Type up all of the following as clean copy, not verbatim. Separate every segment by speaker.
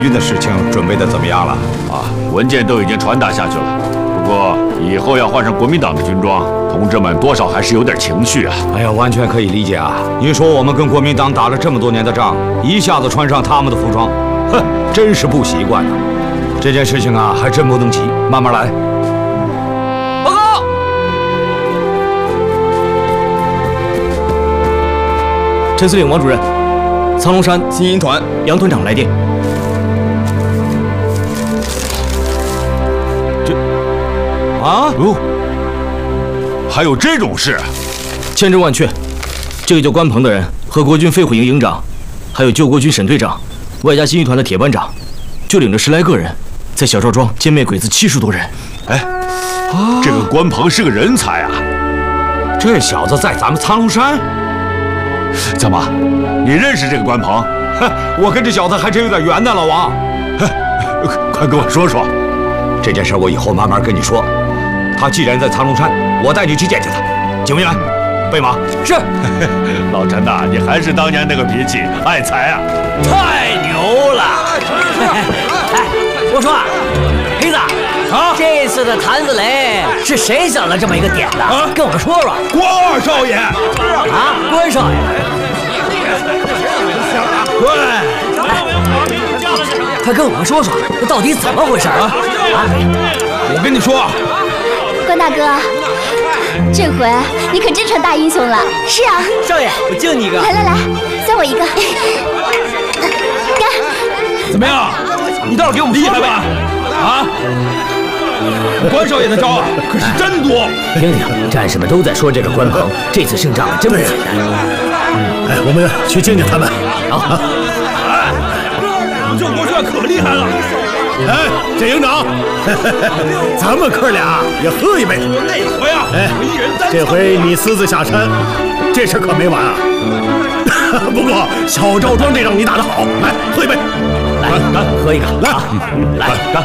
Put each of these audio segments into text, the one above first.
Speaker 1: 军的事情准备的怎么样了？
Speaker 2: 啊，文件都已经传达下去了。不过以后要换上国民党的军装，同志们多少还是有点情绪啊。
Speaker 1: 哎呀，完全可以理解啊！你说我们跟国民党打了这么多年的仗，一下子穿上他们的服装，哼，真是不习惯呐。这件事情啊，还真不能急，慢慢来。
Speaker 3: 报告！陈司令、王主任，苍龙山新营团杨团长来电。
Speaker 2: 啊哦，还有这种事？
Speaker 3: 千真万确，这个叫关鹏的人和国军飞虎营营长，还有救国军沈队长，外加新一团的铁班长，就领着10来个人，在小赵庄歼灭鬼子70多人。
Speaker 2: 哎，这个关鹏是个人才啊！
Speaker 1: 这小子在咱们苍龙山，
Speaker 2: 怎么，你认识这个关鹏？
Speaker 1: 哼，我跟这小子还真有点缘呢，老王。
Speaker 2: 快跟我说说，
Speaker 1: 这件事我以后慢慢跟你说。 他既然在苍龙山，我带你去见见他。警卫员，备马。
Speaker 3: 是。
Speaker 2: 老陈呐，你还是当年那个脾气，爱财啊！
Speaker 4: 太牛了！哎，我说啊，黑子啊，这次的坛子雷是谁想了这么一个点子？跟我们说说。
Speaker 1: 关二少爷。
Speaker 4: 啊，关少爷。对。快跟我们说说，这到底怎么回事啊？
Speaker 1: 我跟你说。
Speaker 5: 关大哥，这回你可真成大英雄了。是啊，
Speaker 4: 少爷，我敬你一个。
Speaker 5: 来来来，算我一个。干！
Speaker 3: 怎么样？你倒是给我们厉害吧？啊！关少爷的招啊，可是真多。
Speaker 4: 听听，战士们都在说这个关鹏这次胜仗真不简单。
Speaker 6: 哎，我们去见见他们。
Speaker 4: 好。
Speaker 3: 哎，救国军可厉害了。
Speaker 6: 哎，这营长，咱们哥俩也喝一杯。
Speaker 3: 那回啊，
Speaker 6: 哎，这回你私自下山，这事可没完啊！不过小赵庄这仗你打得好，来喝一杯，
Speaker 4: 来干，喝一个，来，来干。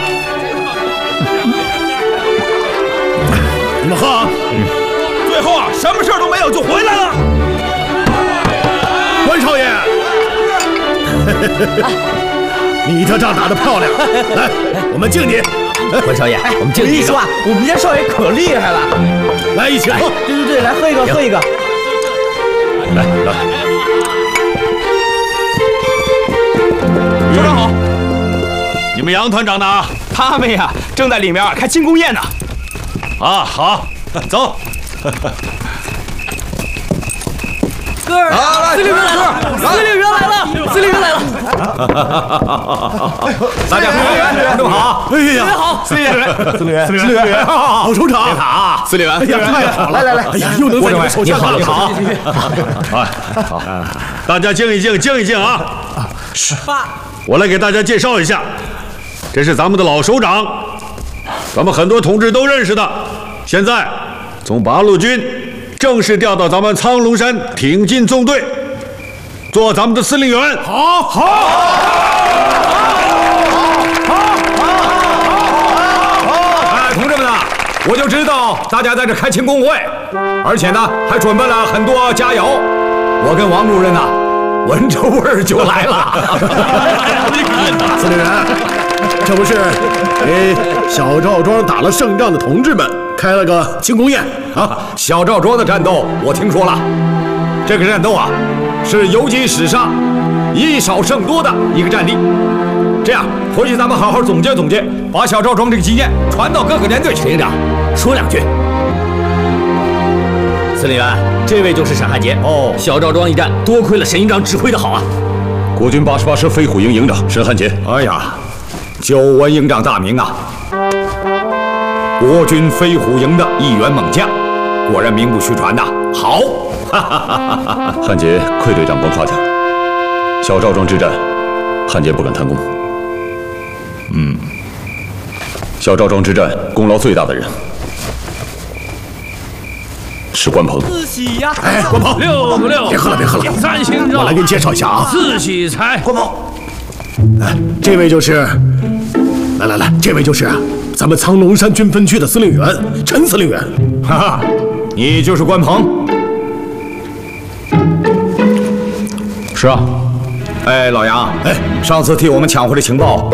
Speaker 6: 你们喝啊！
Speaker 3: 最后啊，什么事都没有就回来了。
Speaker 6: 关少爷。你这仗打得漂亮，来，我们敬你。
Speaker 4: 关少爷，我们敬你一个。
Speaker 7: 说啊，我们家少爷可厉害了。
Speaker 6: 来，一起喝。
Speaker 7: 对对对，来喝一个，喝一个。
Speaker 2: 来。
Speaker 3: 首长好，
Speaker 2: 你们杨团长呢？
Speaker 3: 他们呀正在里面开庆功宴呢。
Speaker 2: 啊，好，走。
Speaker 4: 哥儿，司令员来了！司令员来了！司令员来了！
Speaker 1: 大家观众好！
Speaker 6: 哎呀，
Speaker 4: 好，
Speaker 3: 司令员，
Speaker 6: 司令员，好，首长，
Speaker 1: 好，
Speaker 3: 司令员，
Speaker 6: 哎呀，太好了！来，哎呀，又能在你们手下
Speaker 1: 你好，
Speaker 2: 好，大家静一静啊！是，我来给大家介绍一下，这是咱们的老首长，咱们很多同志都认识的，现在从八路军。 正式调到咱们苍龙山挺进纵队，做咱们的司令员。好！
Speaker 1: 哎，同志们啊，我就知道大家在这开庆功会，而且呢还准备了很多佳肴。我跟王主任呢，闻着味儿就来了。
Speaker 6: 司令员，这不是给小赵庄打了胜仗的同志们开了个庆功宴啊！
Speaker 1: 小赵庄的战斗我听说了，这个战斗啊是游击史上以少胜多的一个战例。这样，回去咱们好好总结总结，把小赵庄这个经验传到各个连队去。
Speaker 4: 营长，说两句。司令员，这位就是沈汉杰。哦，小赵庄一战，多亏了沈营长指挥的好啊。
Speaker 2: 国军88师飞虎营营长沈汉杰。
Speaker 1: 哎呀，久闻营长大名啊！国军飞虎营的一员猛将，果然名不虚传呐！好，
Speaker 2: 汉杰愧对长官夸奖。小赵庄之战，汉杰不敢贪功。小赵庄之战功劳最大的人是关鹏。
Speaker 7: 四喜呀！
Speaker 6: 哎，关鹏
Speaker 7: 6个6，
Speaker 6: 别喝了，
Speaker 7: 3星照，
Speaker 6: 我来给你介绍一下啊。
Speaker 7: 4喜财，
Speaker 6: 关鹏，哎，这位就是，来，这位就是咱们苍龙山军分区的司令员陈司令员。
Speaker 1: 哈哈，你就是关鹏？
Speaker 3: 是啊。
Speaker 1: 哎，老杨，
Speaker 6: 哎，
Speaker 1: 上次替我们抢回来情报，